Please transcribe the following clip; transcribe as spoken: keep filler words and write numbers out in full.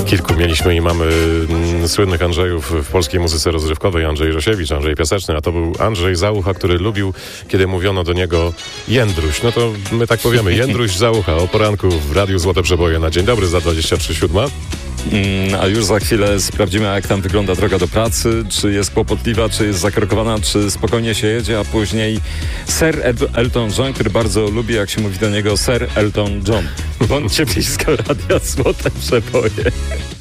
Kilku mieliśmy i mamy mm, słynnych Andrzejów w polskiej muzyce rozrywkowej. Andrzej Rosiewicz, Andrzej Piaseczny, a to był Andrzej Załucha, który lubił, kiedy mówiono do niego Jędruś. No to my tak powiemy, Jędruś Załucha o poranku w Radiu Złote Przeboje na dzień dobry za dwadzieścia trzy siódma. Mm, a już za chwilę sprawdzimy, jak tam wygląda droga do pracy, czy jest kłopotliwa, czy jest zakorkowana, czy spokojnie się jedzie, a później Sir Ed- Elton John, który bardzo lubi, jak się mówi do niego Sir Elton John. Bądźcie blisko Radia Złote Przeboje.